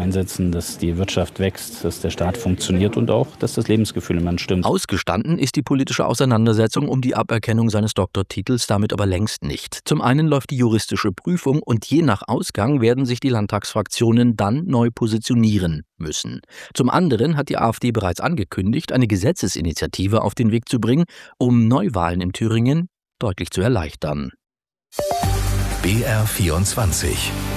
einsetzen, dass die Wirtschaft wächst, dass der Staat funktioniert und auch, dass das Lebensgefühl im Land stimmt. Ausgestanden ist die politische Auseinandersetzung um die Aberkennung seines Doktortitels damit aber längst nicht. Zum einen läuft die juristische Prüfung und je nach Ausgang werden sich die Landtagsfraktionen dann neu positionieren müssen. Zum anderen hat die AfD bereits angekündigt, eine Gesetzesinitiative auf den Weg zu bringen, um Neuwahlen in Thüringen deutlich zu erleichtern. BR24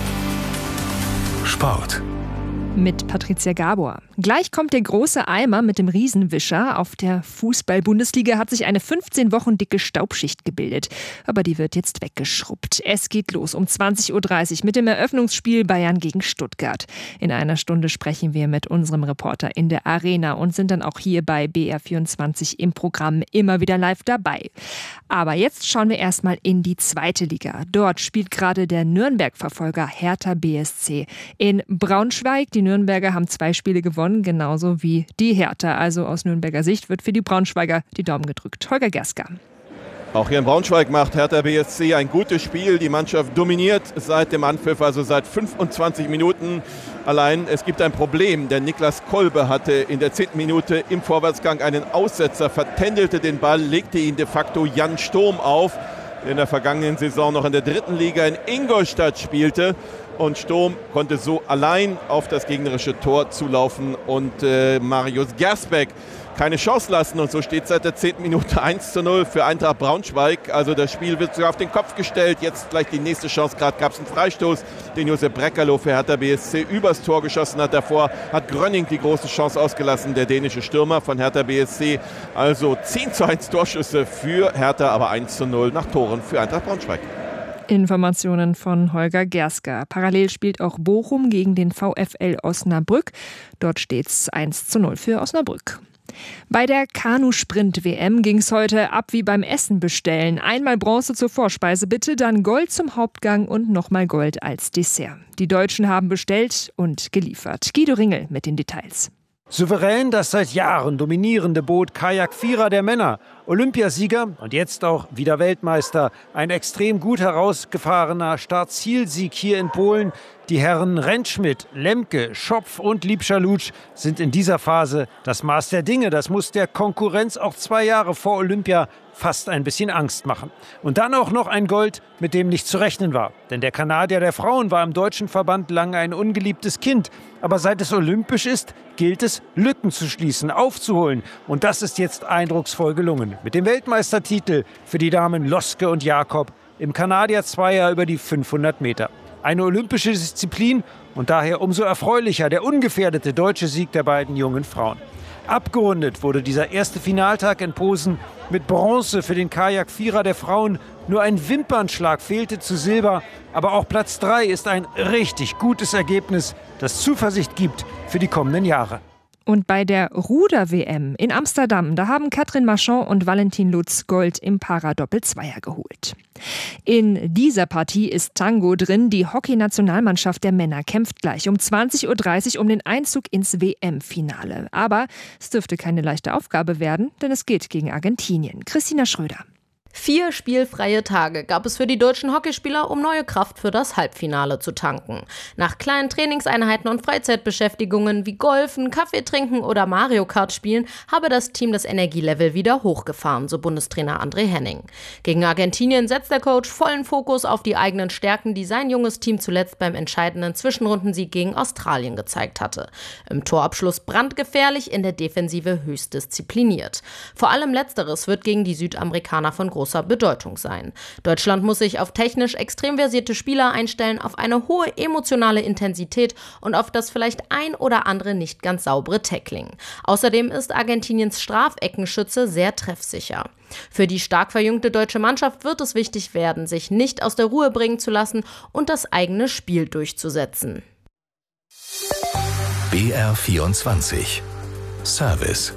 Sport. Mit Patricia Gabor. Gleich kommt der große Eimer mit dem Riesenwischer. Auf der Fußball-Bundesliga hat sich eine 15 Wochen dicke Staubschicht gebildet. Aber die wird jetzt weggeschrubbt. Es geht los um 20.30 Uhr mit dem Eröffnungsspiel Bayern gegen Stuttgart. In einer Stunde sprechen wir mit unserem Reporter in der Arena und sind dann auch hier bei BR24 im Programm immer wieder live dabei. Aber jetzt schauen wir erstmal in die zweite Liga. Dort spielt gerade der Nürnberg-Verfolger Hertha BSC in Braunschweig. Die Nürnberger haben 2 Spiele gewonnen, genauso wie die Hertha. Also aus Nürnberger Sicht wird für die Braunschweiger die Daumen gedrückt. Holger Gerska. Auch hier in Braunschweig macht Hertha BSC ein gutes Spiel. Die Mannschaft dominiert seit dem Anpfiff, also seit 25 Minuten. Allein es gibt ein Problem, denn Niklas Kolbe hatte in der 10. Minute im Vorwärtsgang einen Aussetzer, vertändelte den Ball, legte ihn de facto Jan Sturm auf, der in der vergangenen Saison noch in der 3. Liga in Ingolstadt spielte. Und Sturm konnte so allein auf das gegnerische Tor zulaufen und Marius Gersbeck keine Chance lassen. Und so steht seit der 10. Minute 1:0 für Eintracht Braunschweig. Also das Spiel wird sogar auf den Kopf gestellt. Jetzt gleich die nächste Chance. Gerade gab es einen Freistoß, den Josep Breckerloh für Hertha BSC übers Tor geschossen hat. Davor hat Grönning die große Chance ausgelassen, der dänische Stürmer von Hertha BSC. Also 10:1 Torschüsse für Hertha, aber 1:0 nach Toren für Eintracht Braunschweig. Informationen von Holger Gerska. Parallel spielt auch Bochum gegen den VfL Osnabrück. Dort steht's 1:0 für Osnabrück. Bei der Kanu-Sprint-WM ging es heute ab wie beim Essen bestellen. Einmal Bronze zur Vorspeise bitte, dann Gold zum Hauptgang und nochmal Gold als Dessert. Die Deutschen haben bestellt und geliefert. Guido Ringel mit den Details. Souverän das seit Jahren dominierende Boot Kajak-Vierer der Männer. Olympiasieger und jetzt auch wieder Weltmeister. Ein extrem gut herausgefahrener Start-Ziel-Sieg hier in Polen. Die Herren Rentschmidt, Lemke, Schopf und Liebscher-Lutsch sind in dieser Phase das Maß der Dinge. Das muss der Konkurrenz auch 2 Jahre vor Olympia fast ein bisschen Angst machen. Und dann auch noch ein Gold, mit dem nicht zu rechnen war. Denn der Kanadier der Frauen war im deutschen Verband lange ein ungeliebtes Kind. Aber seit es olympisch ist, gilt es, Lücken zu schließen, aufzuholen. Und das ist jetzt eindrucksvoll gelungen. Mit dem Weltmeistertitel für die Damen Loske und Jakob im Kanadier-Zweier über die 500 Meter. Eine olympische Disziplin und daher umso erfreulicher der ungefährdete deutsche Sieg der beiden jungen Frauen. Abgerundet wurde dieser erste Finaltag in Posen mit Bronze für den Kajak-Vierer der Frauen. Nur ein Wimpernschlag fehlte zu Silber. Aber auch Platz 3 ist ein richtig gutes Ergebnis, das Zuversicht gibt für die kommenden Jahre. Und bei der Ruder-WM in Amsterdam, da haben Katrin Marchand und Valentin Lutz Gold im Paradoppel-Zweier geholt. In dieser Partie ist Tango drin. Die Hockey-Nationalmannschaft der Männer kämpft gleich um 20.30 Uhr um den Einzug ins WM-Finale. Aber es dürfte keine leichte Aufgabe werden, denn es geht gegen Argentinien. Christina Schröder. 4 spielfreie Tage gab es für die deutschen Hockeyspieler, um neue Kraft für das Halbfinale zu tanken. Nach kleinen Trainingseinheiten und Freizeitbeschäftigungen wie Golfen, Kaffee trinken oder Mario Kart spielen, habe das Team das Energielevel wieder hochgefahren, so Bundestrainer André Henning. Gegen Argentinien setzt der Coach vollen Fokus auf die eigenen Stärken, die sein junges Team zuletzt beim entscheidenden Zwischenrundensieg gegen Australien gezeigt hatte. Im Torabschluss brandgefährlich, in der Defensive höchst diszipliniert. Vor allem Letzteres wird gegen die Südamerikaner von großer Bedeutung sein. Deutschland muss sich auf technisch extrem versierte Spieler einstellen, auf eine hohe emotionale Intensität und auf das vielleicht ein oder andere nicht ganz saubere Tackling. Außerdem ist Argentiniens Strafeckenschütze sehr treffsicher. Für die stark verjüngte deutsche Mannschaft wird es wichtig werden, sich nicht aus der Ruhe bringen zu lassen und das eigene Spiel durchzusetzen. BR24 Service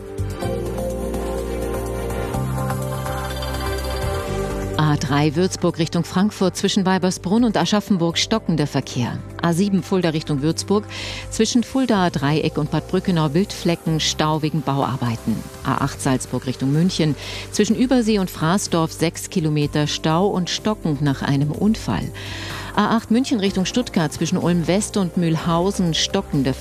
A3 Würzburg Richtung Frankfurt zwischen Weibersbrunn und Aschaffenburg stockender Verkehr. A7 Fulda Richtung Würzburg zwischen Fuldaer Dreieck und Bad Brückenau Wildflecken Stau wegen Bauarbeiten. A8 Salzburg Richtung München zwischen Übersee und Fraßdorf 6 Kilometer Stau und stockend nach einem Unfall. A8 München Richtung Stuttgart zwischen Ulm West und Mühlhausen stockender